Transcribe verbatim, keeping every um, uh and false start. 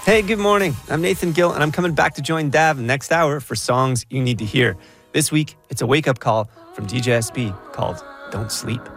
Hey, good morning. I'm Nathan Gill, and I'm coming back to join Dav next hour for Songs You Need to Hear. This week, it's a wake-up call from D J S B called Don't Sleep.